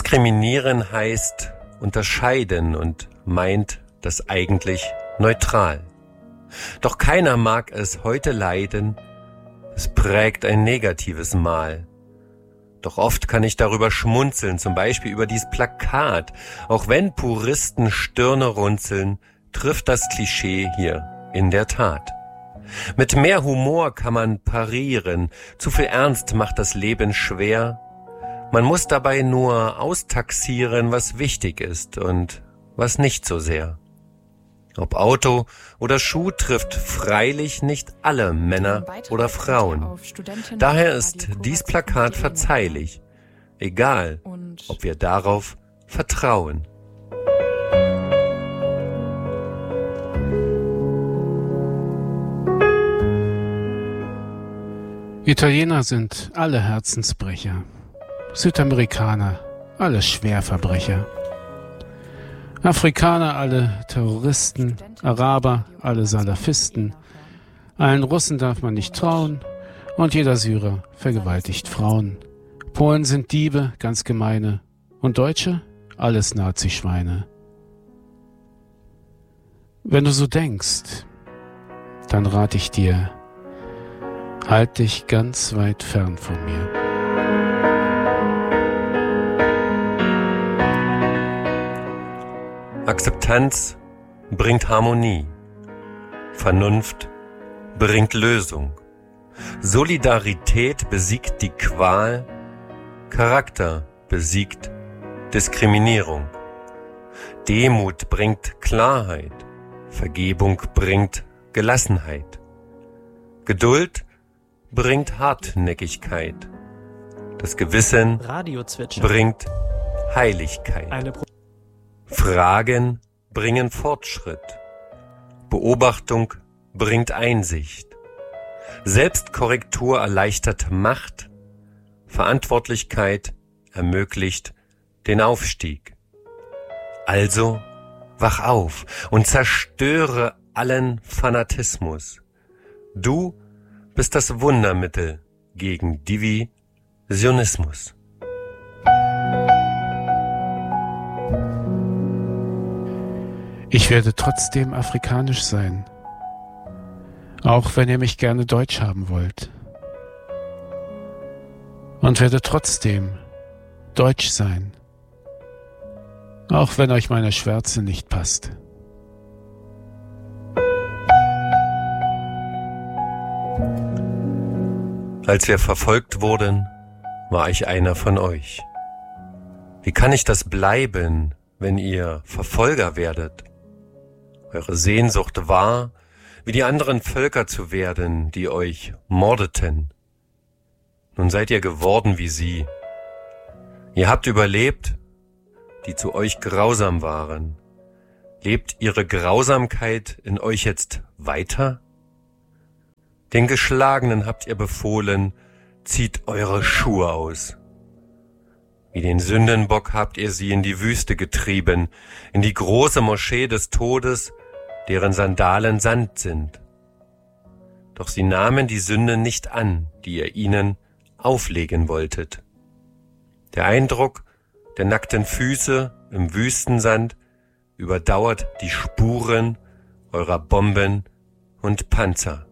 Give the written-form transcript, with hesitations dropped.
Diskriminieren heißt unterscheiden und meint das eigentlich neutral. Doch keiner mag es heute leiden, es prägt ein negatives Mal. Doch oft kann ich darüber schmunzeln, zum Beispiel über dieses Plakat. Auch wenn Puristen Stirne runzeln, trifft das Klischee hier in der Tat. Mit mehr Humor kann man parieren, zu viel Ernst macht das Leben schwer. Man muss dabei nur austaxieren, was wichtig ist und was nicht so sehr. Ob Auto oder Schuh trifft freilich nicht alle Männer oder Frauen. Daher ist dies Plakat verzeihlich, egal ob wir darauf vertrauen. Italiener sind alle Herzensbrecher, Südamerikaner alle Schwerverbrecher. Afrikaner alle Terroristen, Araber alle Salafisten, allen Russen darf man nicht trauen und jeder Syrer vergewaltigt Frauen. Polen sind Diebe, ganz gemeine, und Deutsche alles Nazischweine. Wenn du so denkst, dann rate ich dir, halt dich ganz weit fern von mir. Akzeptanz bringt Harmonie. Vernunft bringt Lösung. Solidarität besiegt die Qual. Charakter besiegt Diskriminierung. Demut bringt Klarheit. Vergebung bringt Gelassenheit. Geduld bringt Hartnäckigkeit. Das Gewissen bringt Heiligkeit. Fragen bringen Fortschritt. Beobachtung bringt Einsicht. Selbstkorrektur erleichtert Macht. Verantwortlichkeit ermöglicht den Aufstieg. Also wach auf und zerstöre allen Fanatismus. Du bist das Wundermittel gegen Divisionismus. Ich werde trotzdem afrikanisch sein, auch wenn ihr mich gerne deutsch haben wollt. Und werde trotzdem deutsch sein, auch wenn euch meine Schwärze nicht passt. Als wir verfolgt wurden, war ich einer von euch. Wie kann ich das bleiben, wenn ihr Verfolger werdet? Eure Sehnsucht war, wie die anderen Völker zu werden, die euch mordeten. Nun seid ihr geworden wie sie. Ihr habt überlebt, die zu euch grausam waren. Lebt ihre Grausamkeit in euch jetzt weiter? Den Geschlagenen habt ihr befohlen, zieht eure Schuhe aus. Wie den Sündenbock habt ihr sie in die Wüste getrieben, in die große Moschee des Todes, deren Sandalen Sand sind. Doch sie nahmen die Sünde nicht an, die ihr ihnen auflegen wolltet. Der Eindruck der nackten Füße im Wüstensand überdauert die Spuren eurer Bomben und Panzer.